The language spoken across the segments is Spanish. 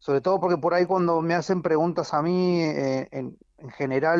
Sobre todo porque por ahí cuando me hacen preguntas a mí, en general,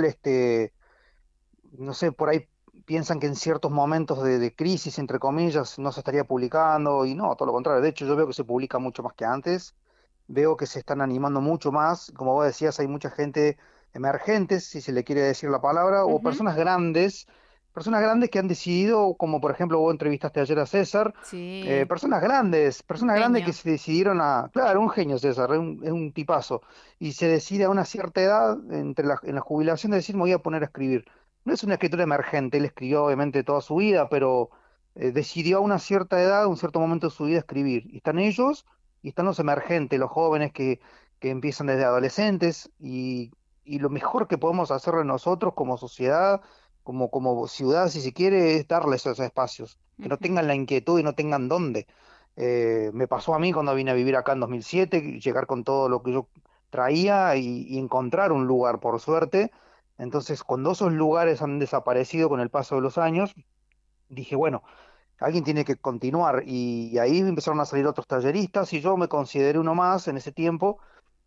no sé, por ahí piensan que en ciertos momentos de crisis, entre comillas, no se estaría publicando y no, todo lo contrario. De hecho, yo veo que se publica mucho más que antes, veo que se están animando mucho más. Como vos decías, hay mucha gente emergentes, si se le quiere decir la palabra, o Ujú. personas grandes que han decidido, como por ejemplo vos entrevistaste ayer a César, Sí, un personas grandes que genio. se decidieron claro, un genio César, es un tipazo, y se decide a una cierta edad, en la jubilación, de decir, me voy a poner a escribir. No es un escritor emergente, él escribió obviamente toda su vida, pero decidió a una cierta edad, a un cierto momento de su vida, escribir. Y están ellos y están los emergentes, los jóvenes que empiezan desde adolescentes, y lo mejor que podemos hacerle nosotros como sociedad, como ciudad, si se quiere, es darles esos espacios, que no Ujú. tengan la inquietud y no tengan dónde. Me pasó a mí cuando vine a vivir acá en 2007, llegar con todo lo que yo traía y encontrar un lugar, por suerte. Entonces, cuando esos lugares han desaparecido con el paso de los años, dije, bueno, alguien tiene que continuar. Y ahí empezaron a salir otros talleristas y yo me consideré uno más en ese tiempo,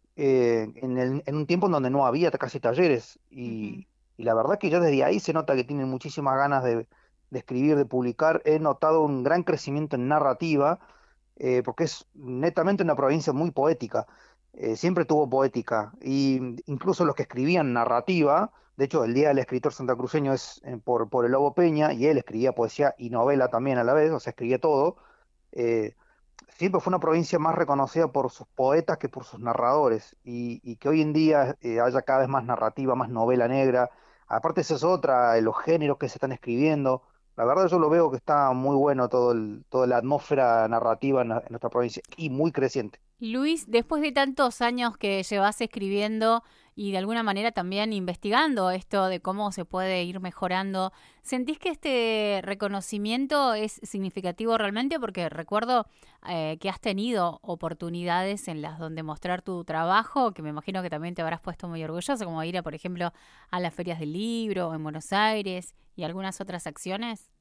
en un tiempo en donde no había casi talleres. Ujú. Y la verdad que ya desde ahí se nota que tienen muchísimas ganas de escribir, de publicar. He notado un gran crecimiento en narrativa, porque es netamente una provincia muy poética. Siempre tuvo poética. Y incluso los que escribían narrativa, de hecho, el Día del Escritor Santacruceño es por el Lobo Peña, y él escribía poesía y novela también a la vez, o sea, escribía todo. eh, Siempre fue una provincia más reconocida por sus poetas que por sus narradores, y que hoy en día haya cada vez más narrativa, más novela negra. Aparte, esa es otra, los géneros que se están escribiendo. La verdad, yo lo veo que está muy bueno toda la atmósfera narrativa en nuestra provincia, y muy creciente. Luis, después de tantos años que llevas escribiendo y de alguna manera también investigando esto de cómo se puede ir mejorando, ¿sentís que este reconocimiento es significativo realmente? Porque recuerdo que has tenido oportunidades en las donde mostrar tu trabajo, que me imagino que también te habrás puesto muy orgulloso, como ir, por ejemplo, a las ferias del libro en Buenos Aires y algunas otras acciones.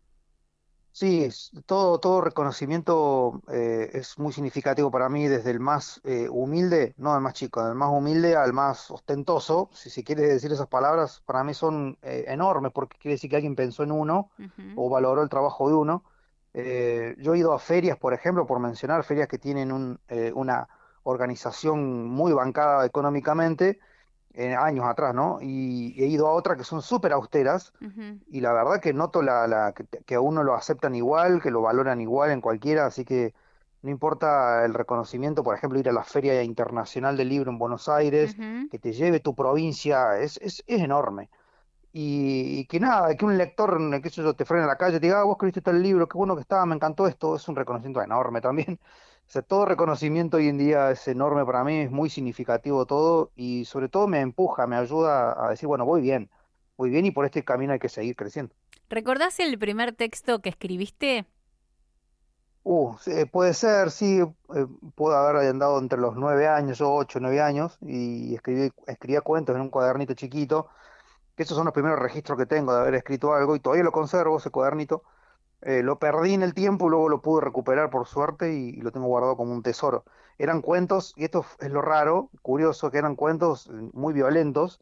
Sí, todo reconocimiento es muy significativo para mí, desde el más humilde, no el más chico, del más humilde al más ostentoso, si quiere decir esas palabras, para mí son enormes, porque quiere decir que alguien pensó en uno Ujú. o valoró el trabajo de uno. Yo he ido a ferias, por ejemplo, por mencionar, ferias que tienen una organización muy bancada económicamente, años atrás, ¿no? Y he ido a otras que son súper austeras, Ujú. y la verdad que noto que a uno lo aceptan igual, que lo valoran igual en cualquiera, así que no importa el reconocimiento, por ejemplo, ir a la Feria Internacional del Libro en Buenos Aires, Ujú. que te lleve tu provincia, es enorme. Y que nada, que un lector, qué sé yo, te frene en la calle y te diga, vos escribiste tal libro, qué bueno que estaba, me encantó esto, es un reconocimiento enorme también. O sea, todo reconocimiento hoy en día es enorme para mí, es muy significativo todo, y sobre todo me empuja, me ayuda a decir, bueno, voy bien, y por este camino hay que seguir creciendo. ¿Recordás el primer texto que escribiste? Sí, puede ser, sí, puedo haber andado entre los 9 años, o 8, 9 años, y escribía cuentos en un cuadernito chiquito, que esos son los primeros registros que tengo de haber escrito algo, y todavía lo conservo, ese cuadernito. Lo perdí en el tiempo y luego lo pude recuperar por suerte, y lo tengo guardado como un tesoro. Eran cuentos, y esto es lo raro, curioso, que eran cuentos muy violentos,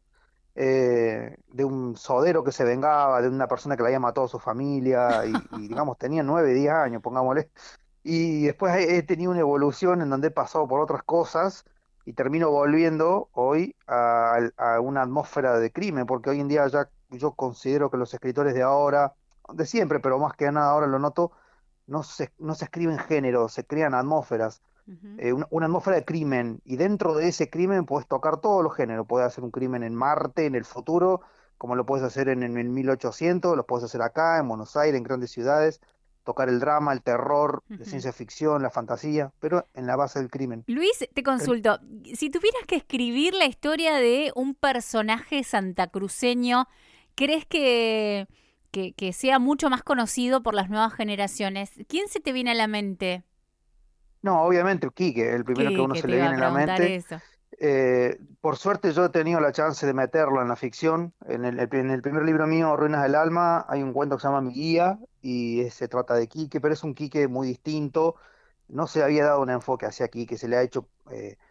de un sodero que se vengaba de una persona que le había matado a su familia, y, digamos, tenía 9, 10 años, pongámosle. Y después he tenido una evolución en donde he pasado por otras cosas, y termino volviendo hoy a una atmósfera de crimen, porque hoy en día ya yo considero que los escritores de ahora, de siempre, pero más que nada ahora lo noto, no se escriben géneros, se crean atmósferas, Ujú. una atmósfera de crimen, y dentro de ese crimen puedes tocar todos los géneros. Puedes hacer un crimen en Marte, en el futuro, como lo puedes hacer en el 1800, lo puedes hacer acá, en Buenos Aires, en grandes ciudades, tocar el drama, el terror, la Ujú. ciencia ficción, la fantasía, pero en la base del crimen. Luis, te El- consulto, si tuvieras que escribir la historia de un personaje santacruceño, ¿crees que sea mucho más conocido por las nuevas generaciones? ¿Quién se te viene a la mente? no, obviamente Quique, el primero que a uno Que se te le iba a viene a la preguntar mente. eso. Por suerte yo he tenido la chance de meterlo en la ficción. En el primer libro mío, Ruinas del Alma, hay un cuento que se llama Mi Guía, y se trata de Quique, pero es un Quique muy distinto. No se había dado un enfoque hacia Quique, se le ha hecho